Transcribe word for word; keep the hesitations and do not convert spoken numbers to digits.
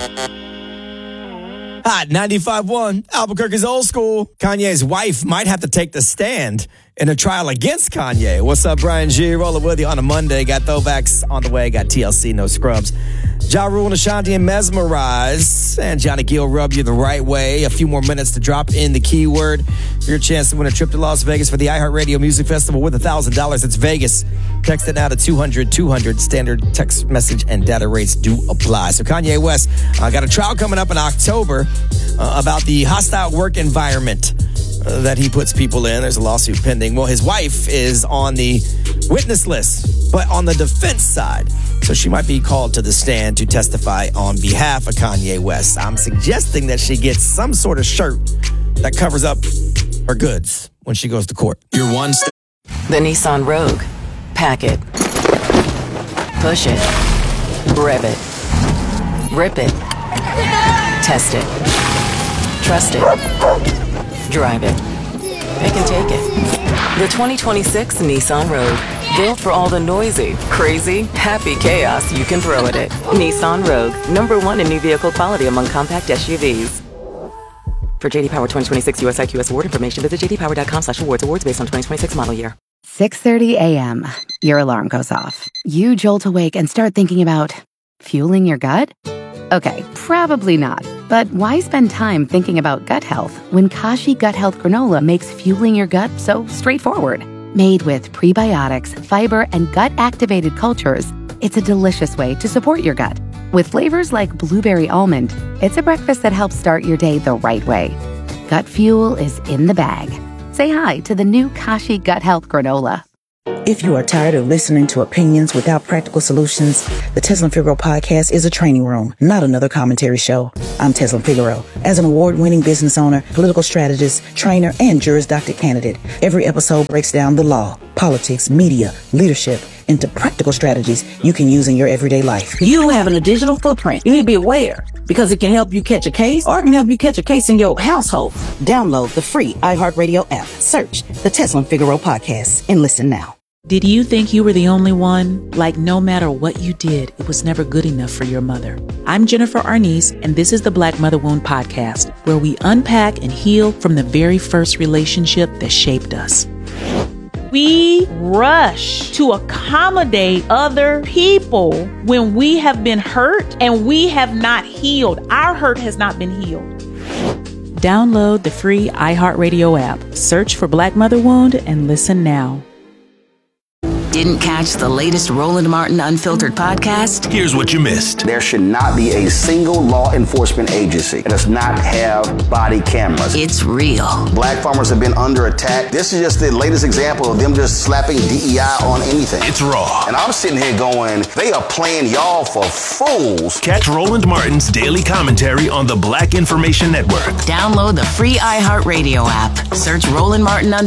Hot ninety-five point one, Albuquerque's Old School. Kanye's wife might have to take the stand in a trial against Kanye. What's up, Brian G? Rolling with you on a Monday. Got throwbacks on the way. Got T L C, no scrubs. Ja Rule and Ashanti and Mesmerize. And Johnny Gill rub you the right way. A few more minutes to drop in the keyword for your chance to win a trip to Las Vegas for the iHeartRadio Music Festival with one thousand dollars. It's Vegas. Text it now to two hundred two hundred. Standard text message and data rates do apply. So Kanye West uh, got a trial coming up in October uh, about the hostile work environment uh, that he puts people in. There's a lawsuit pending. Well, his wife is on the witness list, but on the defense side. So she might be called to the stand to testify on behalf of Kanye West. I'm suggesting that she gets some sort of shirt that covers up her goods when she goes to court. You're one step. The Nissan Rogue. Pack it. Push it. Rev it. Rip it. Test it. Trust it. Drive it. Pick and take it. The twenty twenty-six Nissan Rogue. Built for all the noisy, crazy, happy chaos you can throw at it. Nissan Rogue. Number one in new vehicle quality among compact S U Vs. For J D Power twenty twenty-six U S I Q S award information, visit jdpower.com slash awards. Awards based on twenty twenty-six model year. six thirty a.m. Your alarm goes off. You jolt awake and start thinking about fueling your gut? Okay, probably not. But why spend time thinking about gut health when Kashi Gut Health Granola makes fueling your gut so straightforward? Made with prebiotics, fiber, and gut-activated cultures, it's a delicious way to support your gut. With flavors like blueberry almond, it's a breakfast that helps start your day the right way. Gut fuel is in the bag. Say hi to the new Kashi Gut Health Granola. If you are tired of listening to opinions without practical solutions, the Teslin Figaro podcast is a training room, not another commentary show. I'm Teslin Figaro. As an award-winning business owner, political strategist, trainer, and Juris Doctor candidate, every episode breaks down the law, politics, media, leadership, into practical strategies you can use in your everyday life. You having a digital footprint. You need to be aware because it can help you catch a case or it can help you catch a case in your household. Download the free iHeartRadio app. Search the Teslin Figaro podcast and listen now. Did you think you were the only one? Like no matter what you did, it was never good enough for your mother. I'm Jennifer Arnice, and this is the Black Mother Wound Podcast, where we unpack and heal from the very first relationship that shaped us. We rush to accommodate other people when we have been hurt and we have not healed. Our hurt has not been healed. Download the free iHeartRadio app. Search for Black Mother Wound and listen now. Didn't catch the latest Roland Martin Unfiltered podcast? Here's what you missed. There should not be a single law enforcement agency that does not have body cameras. It's real. Black farmers have been under attack. This is just the latest example of them just slapping D E I on anything. It's raw. And I'm sitting here going, they are playing y'all for fools. Catch Roland Martin's daily commentary on the Black Information Network. Download the free iHeartRadio app. Search Roland Martin Unfiltered